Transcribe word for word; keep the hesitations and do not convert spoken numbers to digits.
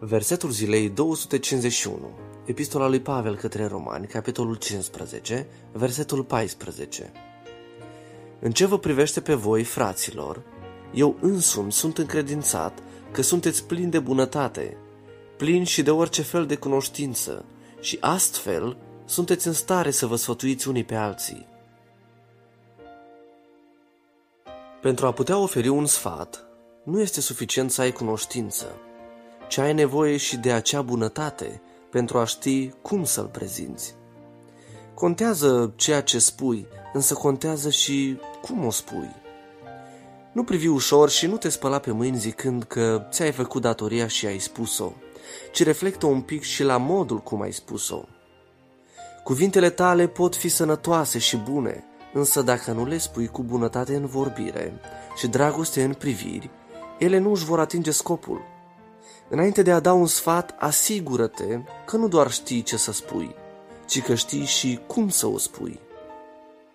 Versetul zilei două sute cincizeci și unu. Epistola lui Pavel către Romani, capitolul cincisprezece, versetul paisprezece. În ce vă privește pe voi, fraților, eu însumi sunt încredințat că sunteți plini de bunătate, plini și de orice fel de cunoștință, și astfel sunteți în stare să vă sfătuiți unii pe alții. Pentru a putea oferi un sfat, nu este suficient să ai cunoștință, ci ai nevoie și de acea bunătate pentru a ști cum să-l prezinți. Contează ceea ce spui, însă contează și cum o spui. Nu privi ușor și nu te spăla pe mâini zicând că ți-ai făcut datoria și ai spus-o, ci reflectă un pic și la modul cum ai spus-o. Cuvintele tale pot fi sănătoase și bune, însă dacă nu le spui cu bunătate în vorbire și dragoste în priviri, ele nu își vor atinge scopul. Înainte de a da un sfat, asigură-te că nu doar știi ce să spui, ci că știi și cum să o spui.